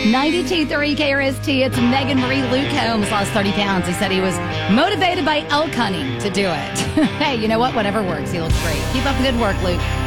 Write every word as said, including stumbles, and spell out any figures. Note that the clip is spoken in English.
ninety-two point three K R S T. It's Megan Marie. Luke Combs lost thirty pounds. He said he was motivated by elk hunting to do it. Hey, you know what? Whatever works. He looks great. Keep up the good work, Luke.